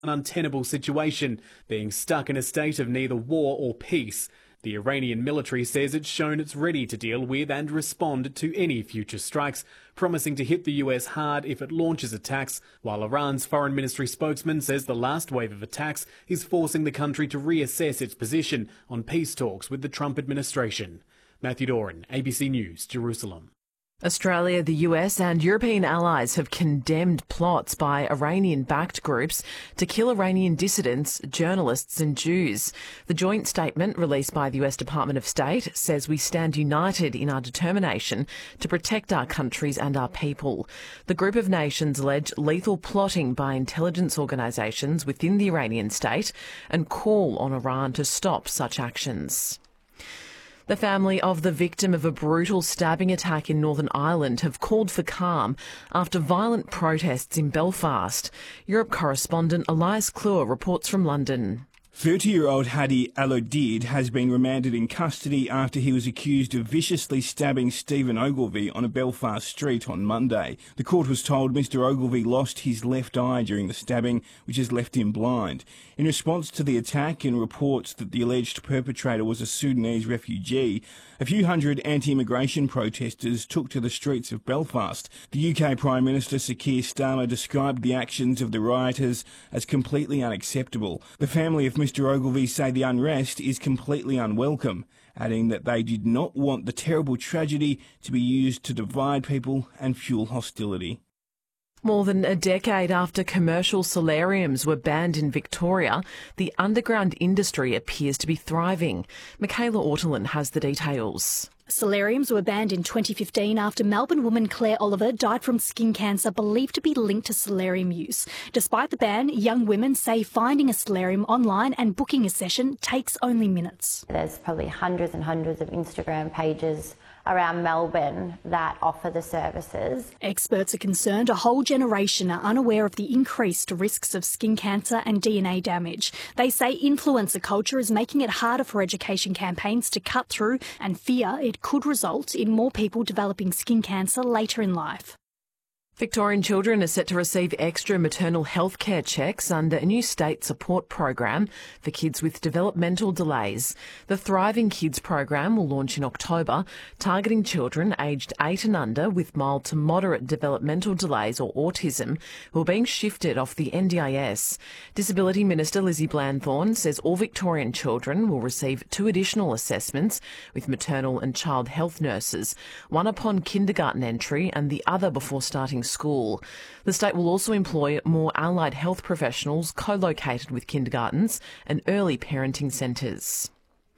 an untenable situation, being stuck in a state of neither war or peace. The Iranian military says it's shown it's ready to deal with and respond to any future strikes, promising to hit the US hard if it launches attacks, while Iran's foreign ministry spokesman says the last wave of attacks is forcing the country to reassess its position on peace talks with the Trump administration. Matthew Doran, ABC News, Jerusalem. Australia, the US and European allies have condemned plots by Iranian-backed groups to kill Iranian dissidents, journalists and Jews. The joint statement released by the US Department of State says we stand united in our determination to protect our countries and our people. The group of nations allege lethal plotting by intelligence organisations within the Iranian state and call on Iran to stop such actions. The family of the victim of a brutal stabbing attack in Northern Ireland have called for calm after violent protests in Belfast. Europe correspondent Elias Cluer reports from London. 30-year-old Hadi Alodid has been remanded in custody after he was accused of viciously stabbing Stephen Ogilvie on a Belfast street on Monday. The court was told Mr Ogilvie lost his left eye during the stabbing, which has left him blind. In response to the attack and reports that the alleged perpetrator was a Sudanese refugee, a few hundred anti-immigration protesters took to the streets of Belfast. The UK Prime Minister Sir Keir Starmer described the actions of the rioters as completely unacceptable. The family of Mr Ogilvie say the unrest is completely unwelcome, adding that they did not want the terrible tragedy to be used to divide people and fuel hostility. More than a decade after commercial solariums were banned in Victoria, the underground industry appears to be thriving. Michaela Ortolin has the details. Solariums were banned in 2015 after Melbourne woman Claire Oliver died from skin cancer believed to be linked to solarium use. Despite the ban, young women say finding a solarium online and booking a session takes only minutes. There's probably hundreds and hundreds of Instagram pages around Melbourne that offer the services. Experts are concerned a whole generation are unaware of the increased risks of skin cancer and DNA damage. They say influencer culture is making it harder for education campaigns to cut through and fear it could result in more people developing skin cancer later in life. Victorian children are set to receive extra maternal health care checks under a new state support program for kids with developmental delays. The Thriving Kids program will launch in October, targeting children aged 8 and under with mild to moderate developmental delays or autism who are being shifted off the NDIS. Disability Minister Lizzie Blandthorne says all Victorian children will receive 2 additional assessments with maternal and child health nurses, one upon kindergarten entry and the other before starting school. The state will also employ more allied health professionals co-located with kindergartens and early parenting centres.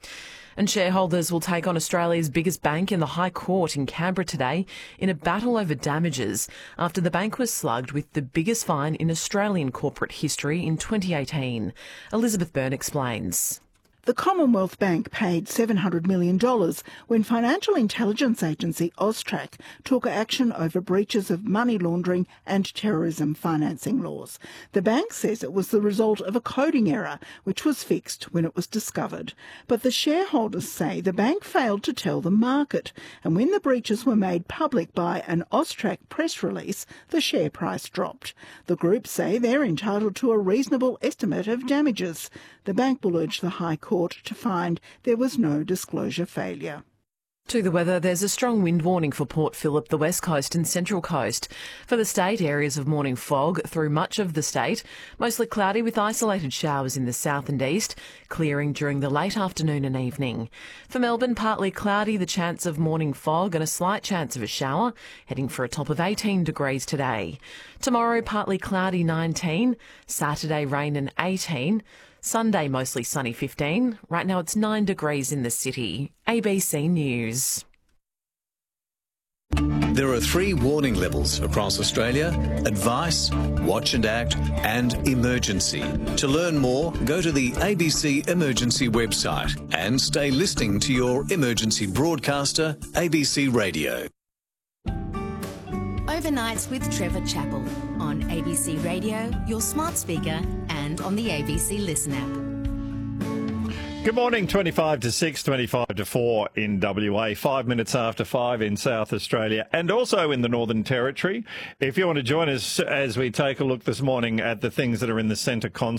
And shareholders will take on Australia's biggest bank in the High Court in Canberra today in a battle over damages after the bank was slugged with the biggest fine in Australian corporate history in 2018. Elizabeth Byrne explains. The Commonwealth Bank paid $700 million when financial intelligence agency Austrac took action over breaches of money laundering and terrorism financing laws. The bank says it was the result of a coding error, which was fixed when it was discovered. But the shareholders say the bank failed to tell the market, and when the breaches were made public by an Austrac press release, the share price dropped. The group say they're entitled to a reasonable estimate of damages. The bank will urge the High Court to find there was no disclosure failure. To the weather, there's a strong wind warning for Port Phillip, the West Coast and Central Coast. For the state, areas of morning fog through much of the state, mostly cloudy with isolated showers in the south and east, clearing during the late afternoon and evening. For Melbourne, partly cloudy, the chance of morning fog and a slight chance of a shower, heading for a top of 18 degrees today. Tomorrow, partly cloudy 19, Saturday rain and 18, Sunday mostly sunny 15. Right now it's 9 degrees in the city. ABC News. There are 3 warning levels across Australia: advice, watch and act, and emergency. To learn more, go to the ABC Emergency website and stay listening to your emergency broadcaster, ABC Radio. Overnights with Trevor Chappell on ABC Radio, your smart speaker, and on the ABC Listen app. Good morning, 25 to 6, 25 to 4 in WA, 5 minutes after 5 in South Australia and also in the Northern Territory. If you want to join us as we take a look this morning at the things that are in the centre console,